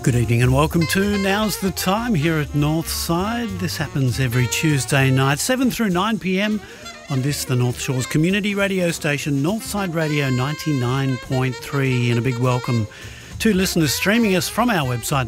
Good evening and welcome to Now's the Time here at Northside. This happens every Tuesday night, 7 through 9 p.m. on this, the North Shores community radio station, Northside Radio 99.3. And a big welcome to listeners streaming us from our website,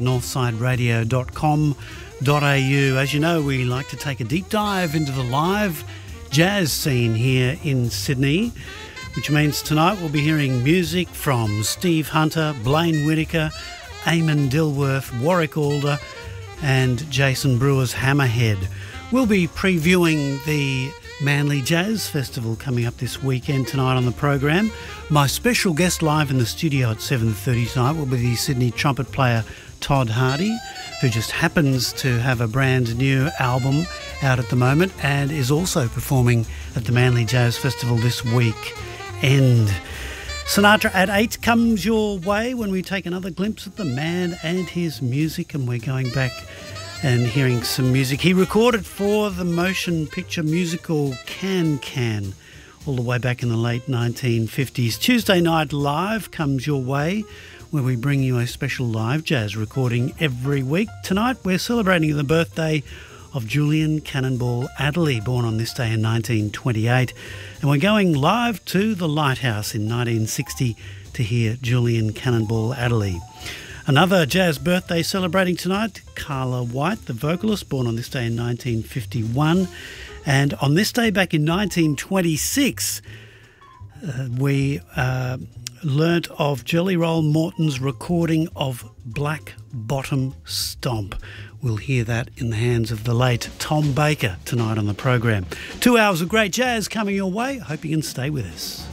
northsideradio.com.au. As you know, we like to take a deep dive into the live jazz scene here in Sydney, which means tonight we'll be hearing music from Steve Hunter, Blaine Whitaker, Eamon Dilworth, Warwick Alder and Jason Brewer's Hammerhead. We'll be previewing the Manly Jazz Festival coming up this weekend tonight on the program. My special guest live in the studio at 7:30 tonight will be the Sydney trumpet player Todd Hardy, who just happens to have a brand new album out at the moment and is also performing at the Manly Jazz Festival this weekend. Sinatra at 8 comes your way when we take another glimpse at the man and his music, and we're going back and hearing some music he recorded for the motion picture musical Can all the way back in the late 1950s. Tuesday Night Live comes your way where we bring you a special live jazz recording every week. Tonight we're celebrating the birthday of Julian Cannonball Adderley, born on this day in 1928. And we're going live to the Lighthouse in 1960 to hear Julian Cannonball Adderley. Another jazz birthday celebrating tonight, Carla White, the vocalist, born on this day in 1951. And on this day back in 1926, we learnt of Jelly Roll Morton's recording of Black Bottom Stomp. We'll hear that in the hands of the late Tom Baker tonight on the program. 2 hours of great jazz coming your way. Hope you can stay with us.